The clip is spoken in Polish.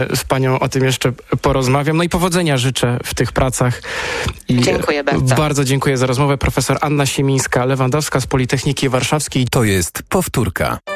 z panią o tym jeszcze porozmawiam. No i powodzenia życzę w tych pracach. I dziękuję bardzo. Bardzo dziękuję za rozmowę. Profesor Anna Siemińska-Lewandowska z Politechniki Warszawskiej. To jest Powtórka.